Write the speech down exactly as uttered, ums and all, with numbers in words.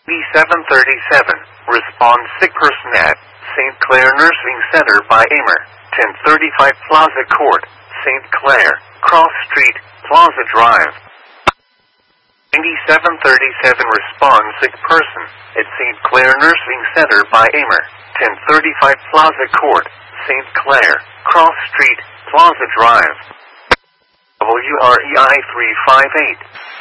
B seven thirty-seven, respond sick person at Saint Clair Nursing Center by Amer, ten thirty-five Plaza Court, Saint Clair, Cross Street, Plaza Drive. ninety-seven thirty-seven, respond sick person at Saint Clair Nursing Center by Amer, ten thirty-five Plaza Court, Saint Clair, Cross Street, Plaza Drive. W R E I three five eight.